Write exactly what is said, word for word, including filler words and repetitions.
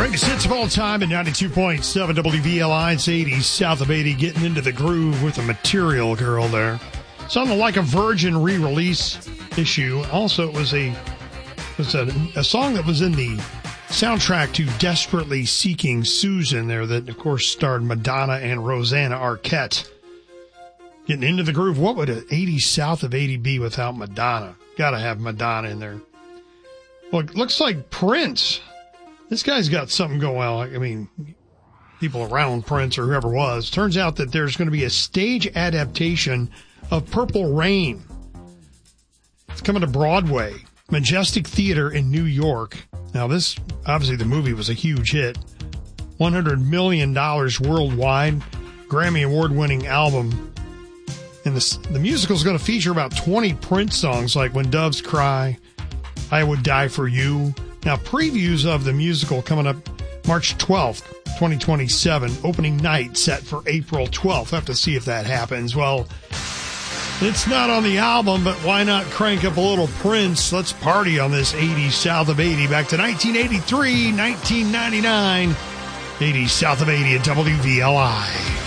Greatest hits of all time at ninety-two point seven W V L I. It's eighty South of eighty, getting into the groove with a Material Girl there. Sounded like a Virgin re-release issue. Also, it was a it was a, a song that was in the soundtrack to Desperately Seeking Susan there that, of course, starred Madonna and Rosanna Arquette. Getting into the groove. What would an eighty South of eighty be without Madonna? Got to have Madonna in there. Well, it looks like Prince. This guy's got something going on. I mean, people around Prince or whoever was. Turns out that there's going to be a stage adaptation of Purple Rain. It's coming to Broadway, Majestic Theater in New York. Now, this, obviously, the movie was a huge hit. one hundred million dollars worldwide, Grammy Award-winning album. And the, the musical is going to feature about twenty Prince songs like When Doves Cry, I Would Die for You. Now, previews of the musical coming up March twelfth, twenty twenty-seven. Opening night set for April twelfth. Have to see if that happens. Well, it's not on the album, but why not crank up a little Prince? Let's party on this eighty South of eighty. Back to nineteen eighty-three, nineteen ninety-nine. eighty South of eighty at W V L I.